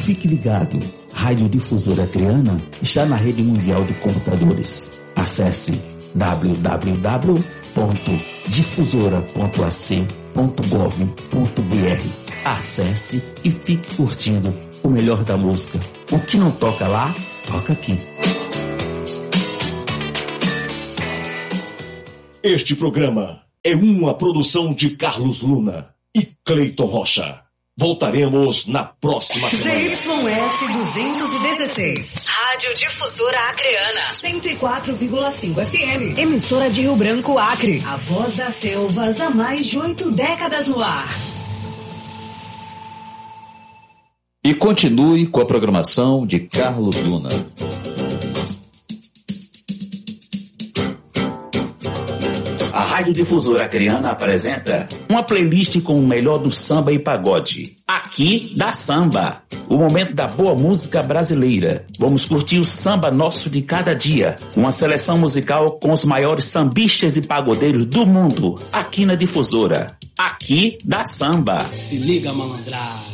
Fique ligado. Rádio Difusora Acreana está na rede mundial de computadores. Acesse www.difusora.ac.gov.br. Acesse e fique curtindo o melhor da música. O que não toca lá, toca aqui. Este programa é uma produção de Carlos Luna e Cleiton Rocha. Voltaremos na próxima semana. ZYS 216. Rádio Difusora Acreana. 104,5 FM. Emissora de Rio Branco, Acre. A voz das selvas há mais de 8 décadas no ar. E continue com a programação de Carlos Luna. A Rádio Difusora Acreana apresenta uma playlist com o melhor do samba e pagode. Aqui da Samba, o momento da boa música brasileira. Vamos curtir o samba nosso de cada dia. Uma seleção musical com os maiores sambistas e pagodeiros do mundo. Aqui na Difusora. Aqui da Samba. Se liga, malandragem.